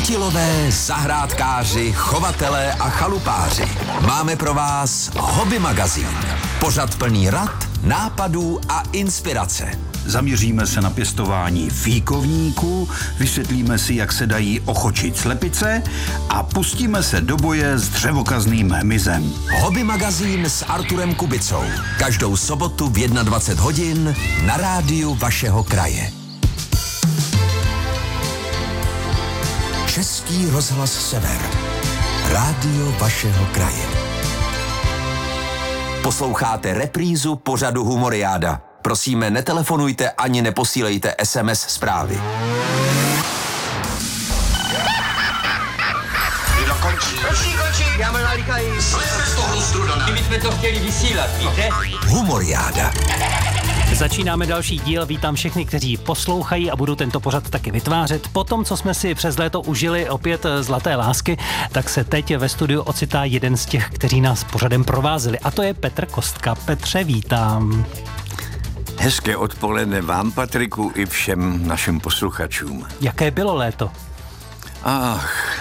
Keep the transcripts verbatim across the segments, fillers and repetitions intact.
Kutilové, zahrádkáři, chovatelé a chalupáři. Máme pro vás Hobby magazín. Pořad plný rad, nápadů a inspirace. Zaměříme se na pěstování fíkovníků, vysvětlíme si, jak se dají ochočit slepice a pustíme se do boje s dřevokazným hmyzem. Hobby magazín s Arturem Kubicou. Každou sobotu v dvacet jedna hodin na rádiu vašeho kraje. Český rozhlas Sever. Rádio vašeho kraje. Posloucháte reprízu pořadu Humoriáda. Prosíme, netelefonujte ani neposílejte es em es zprávy. Kdo končí? Končí, končí. Já mám nalíkají. Slejme z toho struda. My jsme to chtěli vysílat, víte? Humoriáda. Začínáme další díl, vítám všechny, kteří poslouchají a budou tento pořad taky vytvářet. Po tom, co jsme si přes léto užili opět zlaté lásky, tak se teď ve studiu ocitá jeden z těch, kteří nás pořadem provázeli, a to je Petr Kostka. Petře, vítám. Hezké odpoledne vám, Patriku, i všem našim posluchačům. Jaké bylo léto? Ach,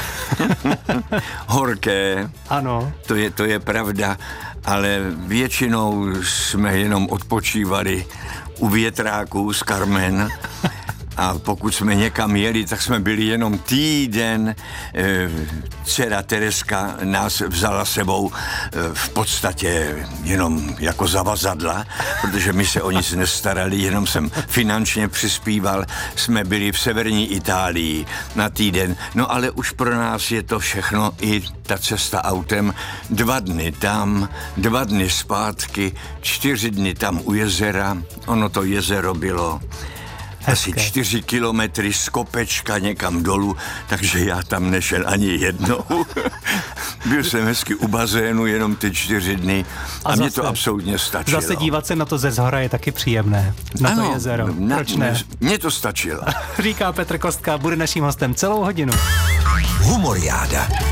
horké. Ano. To je, to je pravda, ale většinou jsme jenom odpočívali u větráků z Carmen. A pokud jsme někam jeli, tak jsme byli jenom týden. Dcera Tereska nás vzala sebou v podstatě jenom jako zavazadla, protože my se o nic nestarali, jenom jsem finančně přispíval. Jsme byli v severní Itálii na týden, no ale už pro nás je to všechno, i ta cesta autem. Dva dny tam, dva dny zpátky, čtyři dny tam u jezera. Ono to jezero bylo asi čtyři kilometry z kopečka někam dolů, takže já tam nešel ani jednou. Byl jsem hezky u bazénu jenom ty čtyři dny a, a mě to absolutně stačilo. Zase dívat se na to ze zhora je taky příjemné. Na ano, to jezero. Na, Proč ne? Mně to stačilo. Říká Petr Kostka, bude naším hostem celou hodinu. Humoriáda.